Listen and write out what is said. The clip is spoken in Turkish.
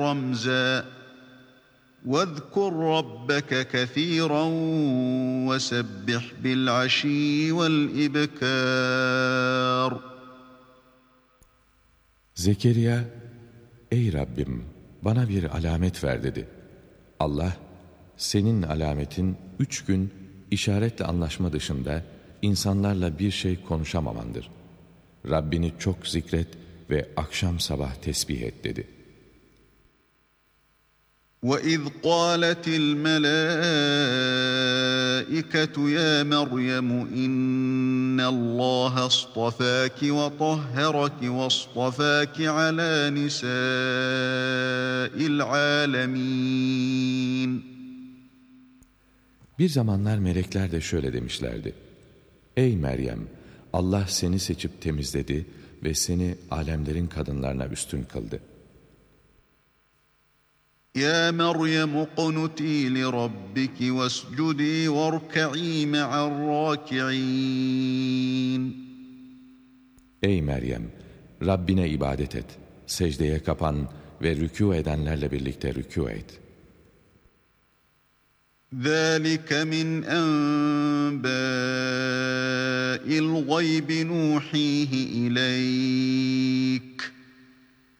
رَمْزًا وَاذْكُرْ رَبَّكَ كَثِيرًا وَسَبِّحْ بِالْعَشِيِّ وَالْإِبْكَارِ. Zekeriya, ey Rabbim bana bir alamet ver dedi. Allah, senin alametin 3 gün işaretle anlaşma dışında insanlarla bir şey konuşamamandır. Rabbini çok zikret ve akşam sabah tesbih et dedi. وَإِذْ قَالَتِ الْمَلَائِكَةُ يَا مَرْيَمُ إِنَّ اللَّهَ اصْطَفَاكِ وَطَهَّرَكِ وَاصْطَفَاكِ عَلَى نِسَاءِ الْعَالَمِينَ. Bir zamanlar melekler de şöyle demişlerdi. Ey Meryem! Allah seni seçip temizledi ve seni alemlerin kadınlarına üstün kıldı. يا مريم اقنتي لربك واسجدي واركعي مع الراكعين. Ey Meryem! Rabbine ibadet et, secdeye kapan ve rükû edenlerle birlikte rükû et. ذَٰلِكَ مِنْ أَنْبَاءِ الْغَيْبِ نُوحِيهِ إِلَيْكَ